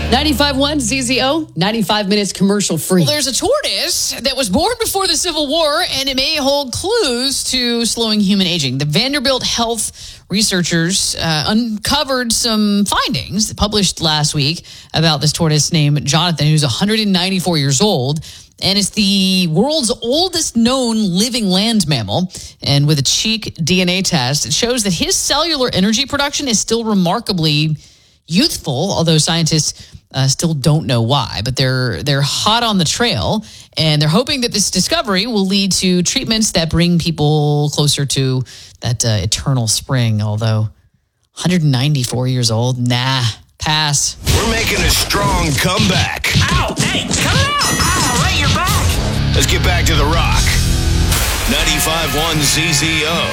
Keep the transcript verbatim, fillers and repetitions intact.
ninety-five point one Z Z O, ninety-five minutes commercial free. Well, there's a tortoise that was born before the Civil War, and it may hold clues to slowing human aging. The Vanderbilt Health researchers uh, uncovered some findings published last week about this tortoise named Jonathan, who's one hundred ninety-four years old. And it's the world's oldest known living land mammal. And with a cheek D N A test, it shows that his cellular energy production is still remarkably youthful, although scientists uh, still don't know why. But they're they're hot on the trail, and they're hoping that this discovery will lead to treatments that bring people closer to that uh, eternal spring. Although one hundred ninety-four years old, nah, pass. We're making a strong comeback. Ow! Hey, come out! Ow, right, you're back! Let's get back to the Rock. ninety-five point one Z Z O.